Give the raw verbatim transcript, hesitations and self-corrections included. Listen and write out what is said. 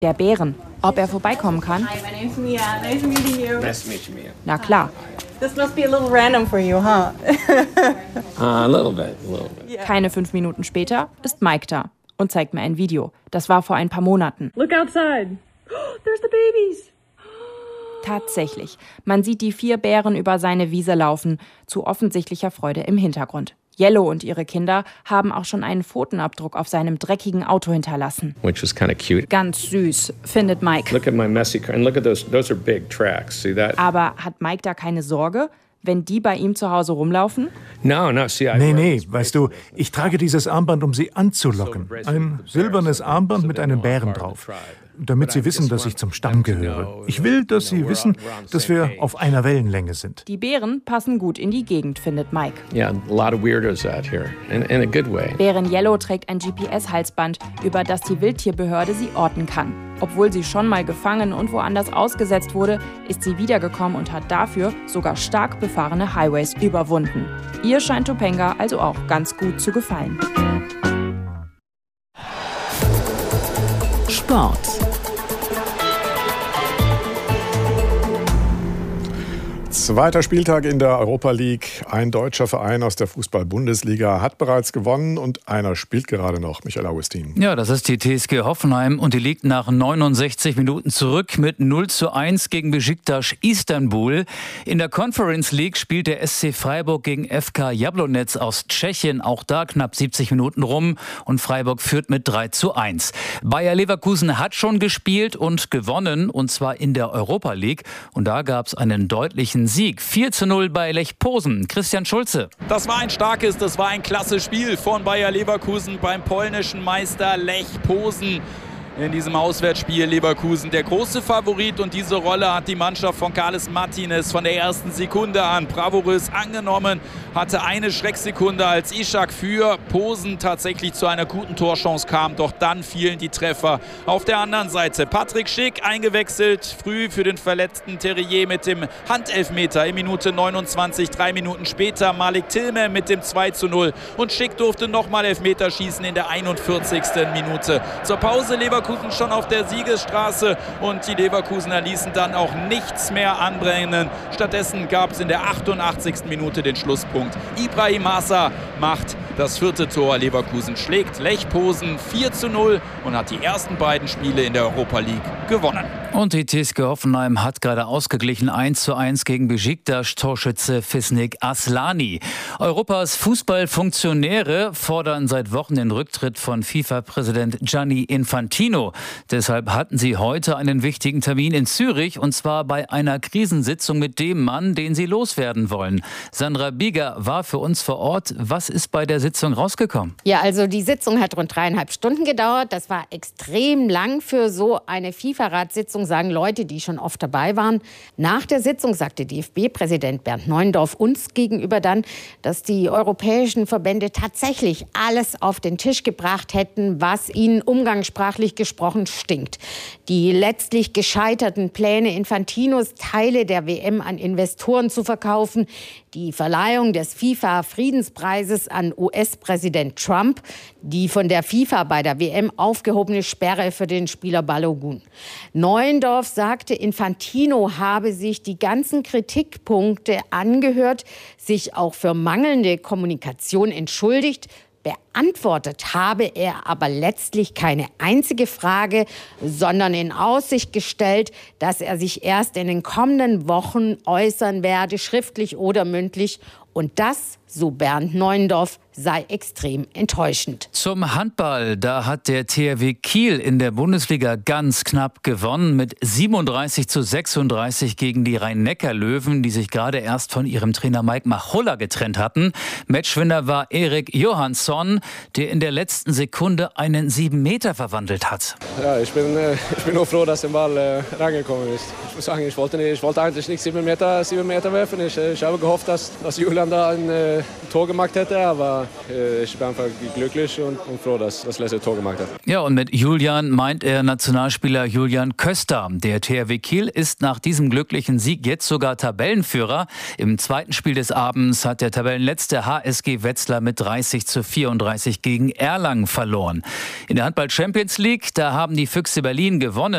der Bären. Ob er vorbeikommen kann? Hi, my name's Mia. Nice meeting you. Nice to meet you, Mia. Na klar. This must be a little random for you, huh? Uh, a little bit, a little bit. Keine fünf Minuten später ist Mike da und zeigt mir ein Video. Das war vor ein paar Monaten. Look outside. There's the babies. Tatsächlich. Man sieht die vier Bären über seine Wiese laufen, zu offensichtlicher Freude im Hintergrund. Yellow und ihre Kinder haben auch schon einen Pfotenabdruck auf seinem dreckigen Auto hinterlassen. Which was kind of cute. Ganz süß, findet Mike. Look at my messy car and look at those. Those are big tracks. See that? Aber hat Mike da keine Sorge, wenn die bei ihm zu Hause rumlaufen? No, no. See, I Nee, nee, weißt du, ich trage dieses Armband, um sie anzulocken. Ein silbernes Armband mit einem Bären drauf. Damit sie wissen, dass ich zum Stamm gehöre. Ich will, dass sie wissen, dass wir auf einer Wellenlänge sind. Die Bären passen gut in die Gegend, findet Mike. Yeah, a lot of weirdos out here, in, in a good way. Bären Yellow trägt ein G P S-Halsband, über das die Wildtierbehörde sie orten kann. Obwohl sie schon mal gefangen und woanders ausgesetzt wurde, ist sie wiedergekommen und hat dafür sogar stark befahrene Highways überwunden. Ihr scheint Topanga also auch ganz gut zu gefallen. Sport. Zweiter Spieltag in der Europa League. Ein deutscher Verein aus der Fußball-Bundesliga hat bereits gewonnen und einer spielt gerade noch. Michael Augustin. Ja, das ist die T S G Hoffenheim und die liegt nach neunundsechzig Minuten zurück mit null zu eins gegen Besiktas Istanbul. In der Conference League spielt der S C Freiburg gegen F K Jablonec aus Tschechien. Auch da knapp siebzig Minuten rum und Freiburg führt mit drei zu eins. Bayer Leverkusen hat schon gespielt und gewonnen, und zwar in der Europa League. Und da gab es einen deutlichen Sieg. vier zu null bei Lech Posen. Christian Schulze. Das war ein starkes, das war ein klasse Spiel von Bayer Leverkusen beim polnischen Meister Lech Posen. In diesem Auswärtsspiel Leverkusen der große Favorit, und diese Rolle hat die Mannschaft von Carles Martinez von der ersten Sekunde an bravourös angenommen, hatte eine Schrecksekunde, als Ishak für Posen tatsächlich zu einer guten Torchance kam, doch dann fielen die Treffer. Auf der anderen Seite Patrick Schick eingewechselt, früh für den verletzten Terrier mit dem Handelfmeter in Minute neunundzwanzig, drei Minuten später Malik Tillman mit dem zwei zu null, und Schick durfte nochmal Elfmeter schießen in der einundvierzigsten Minute. Zur Pause Leverkusen schon auf der Siegesstraße, und die Leverkusener ließen dann auch nichts mehr anbrennen. Stattdessen gab es in der achtundachtzigsten Minute den Schlusspunkt. Ibrahim Assa macht das vierte Tor. Leverkusen schlägt Lech Posen vier zu null und hat die ersten beiden Spiele in der Europa League gewonnen. Und die T S G Hoffenheim hat gerade ausgeglichen eins zu eins gegen Besiktas Torschütze Fisnik Aslani. Europas Fußballfunktionäre fordern seit Wochen den Rücktritt von FIFA-Präsident Gianni Infantino. Deshalb hatten sie heute einen wichtigen Termin in Zürich, und zwar bei einer Krisensitzung mit dem Mann, den sie loswerden wollen. Sandra Bieger war für uns vor Ort. Was ist bei der Sitzung rausgekommen? Ja, also die Sitzung hat rund dreieinhalb Stunden gedauert. Das war extrem lang für so eine FIFA-Ratssitzung, sagen Leute, die schon oft dabei waren. Nach der Sitzung sagte D F B-Präsident Bernd Neuendorf uns gegenüber dann, dass die europäischen Verbände tatsächlich alles auf den Tisch gebracht hätten, was ihnen umgangssprachlich gesprochen stinkt. Die letztlich gescheiterten Pläne Infantinos, Teile der W M an Investoren zu verkaufen, die Verleihung des FIFA-Friedenspreises an U S-Präsident Trump, die von der FIFA bei der W M aufgehobene Sperre für den Spieler Balogun. Neuendorf sagte, Infantino habe sich die ganzen Kritikpunkte angehört, sich auch für mangelnde Kommunikation entschuldigt. Beantwortet habe er aber letztlich keine einzige Frage, sondern in Aussicht gestellt, dass er sich erst in den kommenden Wochen äußern werde, schriftlich oder mündlich. Und das, so Bernd Neuendorf, sei extrem enttäuschend. Zum Handball, da hat der T H W Kiel in der Bundesliga ganz knapp gewonnen mit siebenunddreißig zu sechsunddreißig gegen die Rhein-Neckar-Löwen, die sich gerade erst von ihrem Trainer Mike Machulla getrennt hatten. Matchwinner war Erik Johansson, der in der letzten Sekunde einen sieben Meter verwandelt hat. Ja, ich bin, äh, ich bin nur froh, dass der Ball äh, reingekommen ist. Ich muss sagen, ich wollte, nicht, ich wollte eigentlich nicht sieben Meter, sieben Meter werfen. Ich, äh, ich habe gehofft, dass, dass Julian da ein äh, Tor gemacht hätte, aber äh, ich bin einfach glücklich und, und froh, dass das letzte Tor gemacht hat. Ja, und mit Julian meint er Nationalspieler Julian Köster. Der T H W Kiel ist nach diesem glücklichen Sieg jetzt sogar Tabellenführer. Im zweiten Spiel des Abends hat der Tabellenletzte H S G Wetzlar mit dreißig zu vierunddreißig gegen Erlangen verloren. In der Handball Champions League, da haben die Füchse Berlin gewonnen.